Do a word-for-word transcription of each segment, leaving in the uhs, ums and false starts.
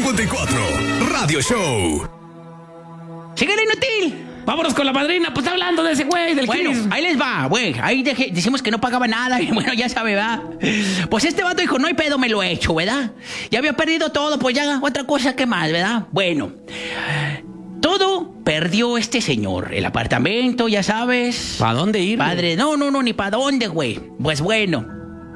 cincuenta y cuatro, Radio Show. ¡Síguele, inútil! Vámonos con la madrina, pues está hablando de ese güey, del Bueno, Chris. ahí les va, güey. Ahí deje- decimos que no pagaba nada. Y bueno, ya sabe, ¿verdad? Pues este vato dijo, no hay pedo, me lo he hecho, ¿verdad? Ya había perdido todo, pues ya otra cosa que más, ¿verdad? Bueno, todo perdió este señor. El apartamento, ya sabes. ¿Para dónde ir? Padre, no, no, no, ni para dónde, güey. Pues bueno.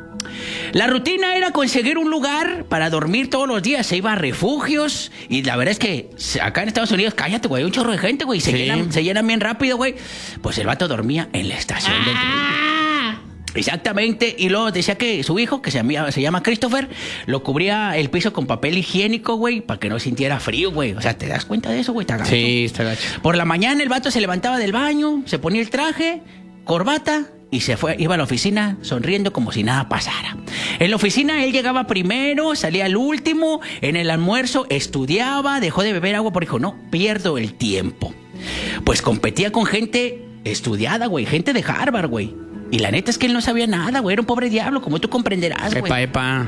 La rutina era conseguir un lugar para dormir todos los días. Se iba a refugios. Y la verdad es que acá en Estados Unidos, cállate, güey, hay un chorro de gente, güey. Se, Sí. llenan, se llenan bien rápido, güey. Pues el vato dormía en la estación del tren. Exactamente. Y luego decía que su hijo, que se llama, se llama Christopher, lo cubría el piso con papel higiénico, güey, para que no sintiera frío, güey. O sea, ¿te das cuenta de eso, güey? Está gacho. Sí, está gacho. Por la mañana el vato se levantaba del baño, se ponía el traje, corbata y se fue, iba a la oficina sonriendo como si nada pasara. En la oficina él llegaba primero, salía al último, en el almuerzo estudiaba, dejó de beber agua porque dijo, no, pierdo el tiempo. Pues competía con gente estudiada, güey, gente de Harvard, güey. Y la neta es que él no sabía nada, güey, era un pobre diablo, como tú comprenderás, güey. Epa, epa.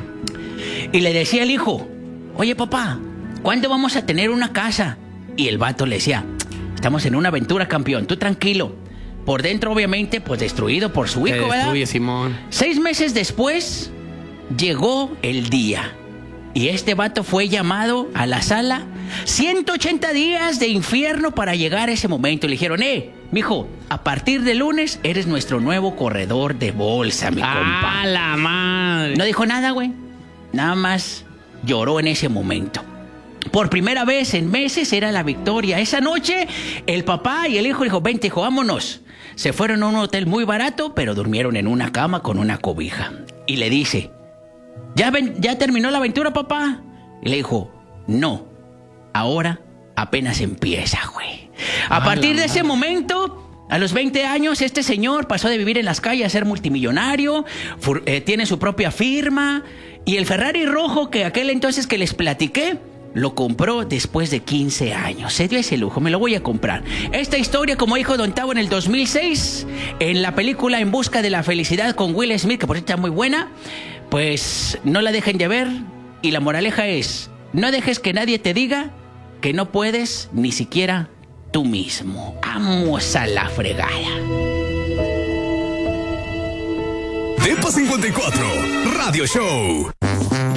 Y le decía al hijo, oye, papá, ¿cuándo vamos a tener una casa? Y el vato le decía, estamos en una aventura, campeón, tú tranquilo. Por dentro, obviamente, pues destruido por su hijo, Te ¿verdad? destruye, Simón. Seis meses después, llegó el día. Y este vato fue llamado a la sala. ciento ochenta días de infierno para llegar a ese momento. Y le dijeron, eh, mijo, a partir de lunes eres nuestro nuevo corredor de bolsa, mi compa. ¡Ah, la madre! No dijo nada, güey. Nada más lloró en ese momento. Por primera vez en meses era la victoria. Esa noche, el papá y el hijo dijo, vente, hijo, vámonos. Se fueron a un hotel muy barato, pero durmieron en una cama con una cobija. Y le dice, ¿ya, ven, ¿ya terminó la aventura, papá? Y le dijo, no, ahora apenas empieza, güey. A Ah, partir la de ese madre. momento, a los veinte años, este señor pasó de vivir en las calles a ser multimillonario, fur- eh, tiene su propia firma, y el Ferrari rojo que aquel entonces que les platiqué, lo compró después de quince años. Se dio ese lujo, me lo voy a comprar. Esta historia, como dijo Don Tavo en el dos mil seis, en la película En busca de la felicidad con Will Smith, que por cierto está muy buena, pues no la dejen de ver. Y la moraleja es, no dejes que nadie te diga que no puedes ni siquiera tú mismo. Vamos a la fregada. Depa cincuenta y cuatro, Radio Show.